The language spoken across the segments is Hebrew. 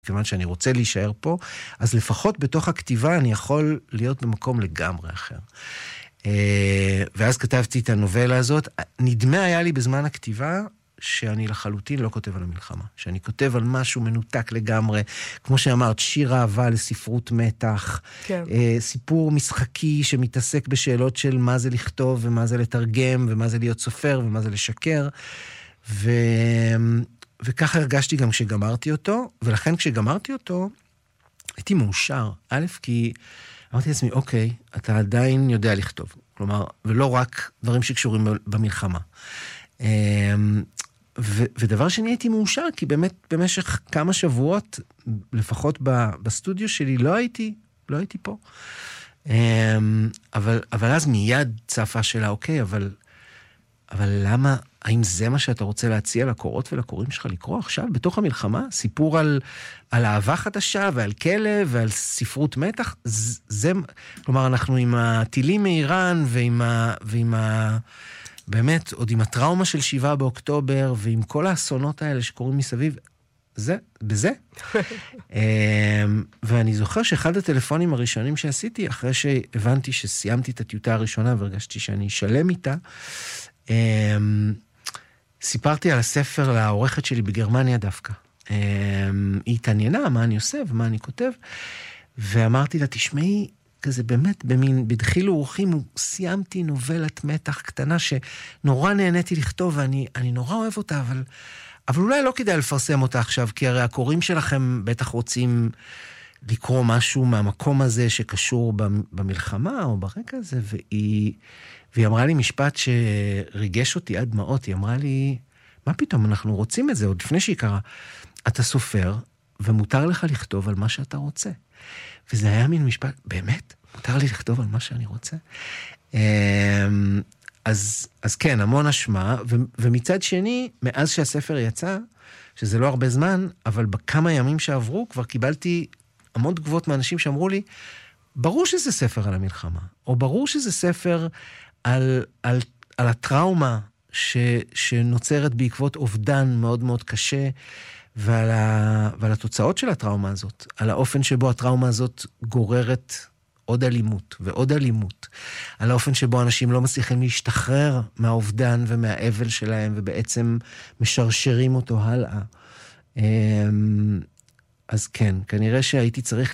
כיוון שאני רוצה להישאר פה, אז לפחות בתוך הכתיבה אני יכול להיות במקום לגמרי אחר. ואז כתבתי את הנובלה הזאת. נדמה היה לי בזמן הכתיבה שאני לחלוטין לא כותב על המלחמה. שאני כותב על משהו מנותק לגמרי. כמו שאמרת, שיר אהבה לספרות מתח. כן. סיפור משחקי שמתעסק בשאלות של מה זה לכתוב ומה זה לתרגם ומה זה להיות סופר ומה זה לשקר. וככה הרגשתי גם כשגמרתי אותו. ולכן כשגמרתי אותו הייתי מאושר. א', כי אמרתי לעצמי, אוקיי, אתה עדיין יודע לכתוב. כלומר, ולא רק דברים שקשורים במלחמה. ודבר שני הייתי מאושר, כי באמת במשך כמה שבועות, לפחות בסטודיו שלי, לא הייתי פה. אבל אז מיד צפה שלה, אוקיי, אבל למה, האם זה מה שאתה רוצה להציע לקורות ולקוראים שלך לקרוא עכשיו, בתוך המלחמה? סיפור על אהבה חדשה ועל כלב ועל ספרות מתח? כלומר, אנחנו עם הטילים מאיראן ועם באמת, עוד עם הטראומה של 7 באוקטובר, ועם כל האסונות האלה שקורים מסביב, בזה. ואני זוכר שאחד הטלפונים הראשונים שעשיתי, אחרי שהבנתי שסיימתי את הטיוטה הראשונה, והרגשתי שאני אשלם איתה, סיפרתי על הספר לעורכת שלי בגרמניה דווקא. היא התעניינה מה אני עושה ומה אני כותב, ואמרתי לה, תשמעי, כזה באמת, בדחיל ורוחים, סיימתי נובלת מתח קטנה שנורא נהניתי לכתוב, ואני נורא אוהב אותה, אבל אולי לא כדאי לפרסם אותה עכשיו, כי הרי הקוראים שלכם בטח רוצים לקרוא משהו מהמקום הזה שקשור במלחמה או ברקע הזה, והיא אמרה לי משפט שריגש אותי עד דמעות, היא אמרה לי, מה פתאום, אנחנו רוצים את זה, עוד לפני שהיא קרה, אתה סופר, ומותר לך לכתוב על מה שאתה רוצה. וזה היה מין משפט, באמת? מותר לי לכתוב על מה שאני רוצה? אז כן, המון אשמה, ומצד שני, מאז שהספר יצא, שזה לא הרבה זמן, אבל בכמה ימים שעברו, כבר קיבלתי המון תגובות מאנשים שאמרו לי, ברור שזה ספר על המלחמה, או ברור שזה ספר על הטראומה שנוצרת בעקבות אובדן מאוד מאוד קשה, ועל התוצאות של הטראומה הזאת, על האופן שבו הטראומה הזאת גוררת עוד אלימות ועוד אלימות, על האופן שבו אנשים לא מצליחים להשתחרר מהאובדן ומהאבל שלהם, ובעצם משרשרים אותו הלאה. אז כן, כנראה שהייתי צריך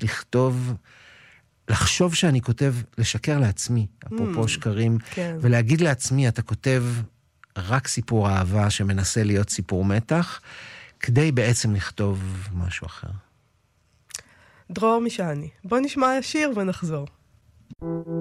לחשוב שאני כותב, לשקר לעצמי, אפרופו שקרים, כן. ולהגיד לעצמי, אתה כותב רק סיפור אהבה שמנסה להיות סיפור מתח, כדי בעצם לכתוב משהו אחר. דרור משעני, בוא נשמע שיר ונחזור.